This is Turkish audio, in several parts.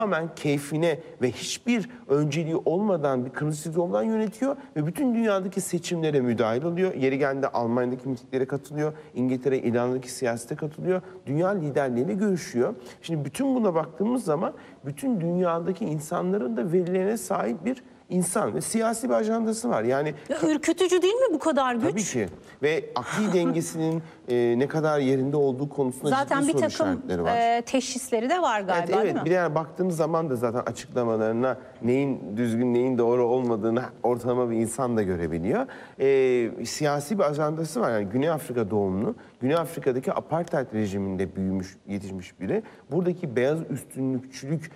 tamamen keyfine ve hiçbir önceliği olmadan, bir kırmızı çizgi olmadan yönetiyor ve bütün dünyadaki seçimlere müdahil oluyor. Yeri geldiğinde Almanya'daki mitinglere katılıyor, İngiltere, İran'daki siyasete katılıyor, dünya liderleriyle görüşüyor. Şimdi bütün buna baktığımız zaman bütün dünyadaki insanların da verilerine sahip bir insan ve siyasi bir ajandası var. Yani ürkütücü değil mi bu kadar güç? tabii ki. Ve akli dengesinin ne kadar yerinde olduğu konusunda zaten ciddi bir soru takım işaretleri var. teşhisleri de var galiba, Evet, değil mi? bir de yani baktığımız zaman da zaten açıklamalarına neyin düzgün, neyin doğru olmadığını ortalama bir insan da görebiliyor. Siyasi bir ajandası var. Yani Güney Afrika doğumlu, Güney Afrika'daki apartheid rejiminde büyümüş, yetişmiş biri. Buradaki beyaz üstünlükçülük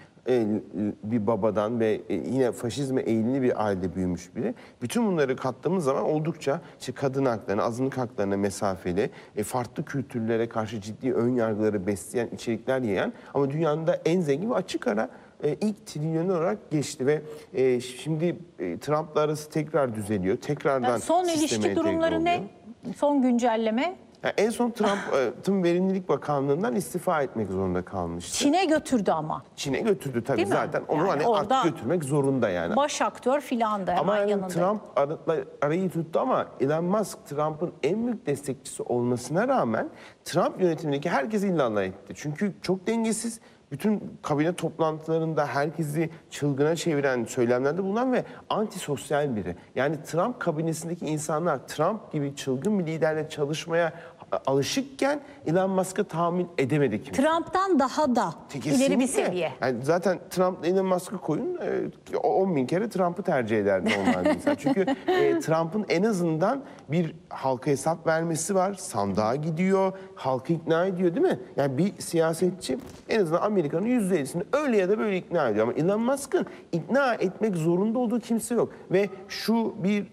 bir babadan ve yine faşizme eğilimli bir ailede büyümüş biri. Bütün bunları kattığımız zaman oldukça işte kadın haklarına, azınlık haklarına mesafeli, farklı kültürlere karşı ciddi ön yargıları besleyen içerikler yayan ama dünyanın da en zengin ve açık ara ilk trilyoner olarak geçti ve şimdi Trump'la arası tekrar düzeliyor. Tekrardan son ilişki durumları ne? Son güncelleme? Yani en son Trump'ın Verimlilik Bakanlığı'ndan istifa etmek zorunda kalmıştı. Çin'e götürdü ama. Çin'e götürdü tabii Değil mi? zaten. Onu Yani hani orada artık götürmek zorunda yani. Baş aktör filan da hemen ama yani yanında. Trump arayı tuttu ama Elon Musk Trump'ın en büyük destekçisi olmasına rağmen Trump yönetimindeki herkesi illallah etti. Çünkü çok dengesiz. Bütün kabine toplantılarında herkesi çılgına çeviren söylemlerde bulunan ve antisosyal biri. Yani Trump kabinesindeki insanlar Trump gibi çılgın bir liderle çalışmaya alışıkken Elon Musk'a tahammül edemedi kimse. Trump'tan daha da ileri bir seviye. Yani zaten Trump'la Elon Musk'ı koyun 10.000 kere Trump'ı tercih ederdi normal bir insan. Çünkü Trump'ın en azından bir halka hesap vermesi var. Sandığa gidiyor, halkı ikna ediyor değil mi? Yani bir siyasetçi en azından Amerika'nın %50'sini öyle ya da böyle ikna ediyor. Ama Elon Musk'ın ikna etmek zorunda olduğu kimse yok. Ve şu bir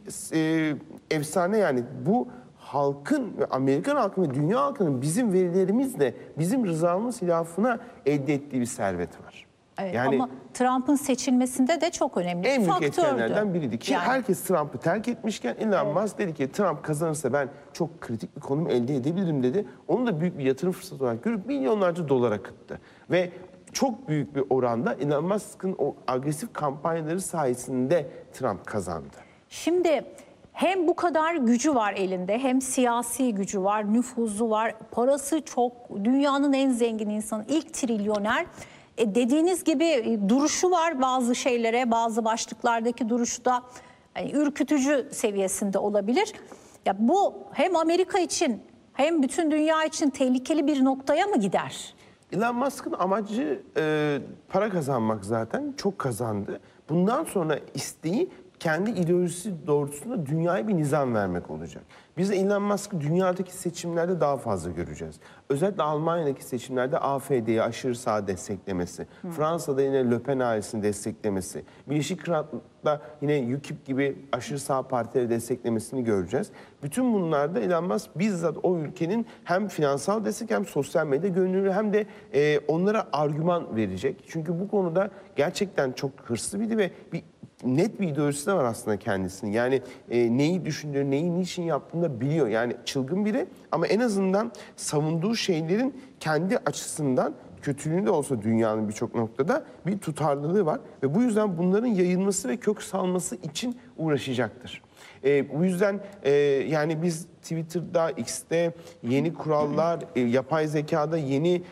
efsane yani bu halkın ve Amerikan halkının ve dünya halkının bizim verilerimizle bizim rızamız hilafına elde ettiği bir servet var. Evet, yani ama Trump'ın seçilmesinde de çok önemli en bir büyük faktördü. etkenlerden biriydi. Ki Yani herkes Trump'ı terk etmişken Elon Musk dedi ki Trump kazanırsa ben çok kritik bir konum elde edebilirim dedi. Onu da büyük bir yatırım fırsatı olarak görüp milyonlarca dolar akıttı. Ve çok büyük bir oranda Elon Musk'ın o agresif kampanyaları sayesinde Trump kazandı. Şimdi hem bu kadar gücü var elinde, hem siyasi gücü var, nüfuzu var, parası çok, dünyanın en zengin insanı, ilk trilyoner. Dediğiniz gibi duruşu var bazı şeylere, bazı başlıklardaki duruşu da ürkütücü seviyesinde olabilir. Ya bu hem Amerika için hem bütün dünya için tehlikeli bir noktaya mı gider? Elon Musk'ın amacı para kazanmak zaten. Çok kazandı. Bundan sonra isteği kendi ideolojisi doğrultusunda dünyaya bir nizam vermek olacak. Biz de Elon Musk'ı dünyadaki seçimlerde daha fazla göreceğiz. Özellikle Almanya'daki seçimlerde AfD'yi aşırı sağ desteklemesi, Fransa'da yine Le Pen ailesini desteklemesi, Birleşik Krallık'ta yine UKIP gibi aşırı sağ partileri desteklemesini göreceğiz. Bütün bunlarda Elon Musk bizzat o ülkenin hem finansal destek hem sosyal medya görünürlüğü hem de onlara argüman verecek. Çünkü bu konuda gerçekten çok hırslı biri ve net bir ideolojisi de var aslında kendisinin. Yani neyi düşündüğünü, neyi niçin yaptığını da biliyor. Yani çılgın biri ama en azından savunduğu şeylerin kendi açısından kötülüğünü de olsa dünyanın birçok noktada bir tutarlılığı var. Ve bu yüzden bunların yayılması ve kök salması için uğraşacaktır. Bu yüzden yani biz Twitter'da, X'te yeni kurallar, yapay zekada yeni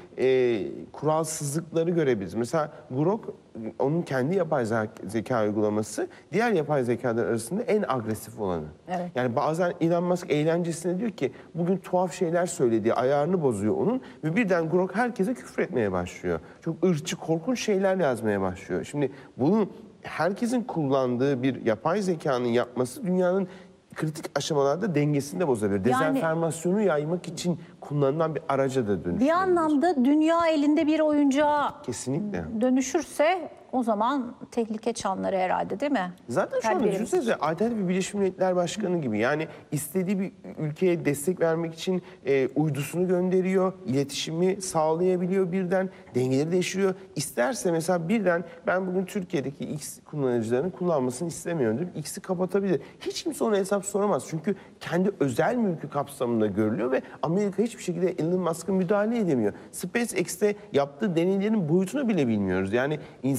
kuralsızlıkları görebiliriz. Mesela Grok, onun kendi yapay zeka uygulaması diğer yapay zekalar arasında en agresif olanı. Evet. Yani bazen Elon Musk eğlencesine diyor ki bugün tuhaf şeyler söylediği ayarını bozuyor onun ve birden Grok herkese küfür etmeye başlıyor. Çok ırkçı, korkunç şeyler yazmaya başlıyor. Şimdi bunu herkesin kullandığı bir yapay zekanın yapması dünyanın kritik aşamalarda dengesini de bozabilir. Dezenformasyonu yaymak için kullanılan bir araca da dönüşür. Bir anlamda dünya elinde bir oyuncağa kesinlikle dönüşürse o zaman tehlike çanları herhalde, değil mi? Zaten şu an düşünsenize alternatif Birleşmiş Milletler Başkanı gibi. Yani istediği bir ülkeye destek vermek için uydusunu gönderiyor, iletişimi sağlayabiliyor birden, dengeleri değiştiriyor. İsterse mesela birden ben bugün Türkiye'deki X kullanıcılarının kullanmasını istemiyorum deyip X'i kapatabilir. Hiç kimse ona hesap soramaz. Çünkü kendi özel mülkü kapsamında görülüyor ve Amerika hiç hiçbir şekilde Elon Musk'ın müdahale edemiyor. SpaceX'te yaptığı deneylerin boyutunu bile bilmiyoruz. Yani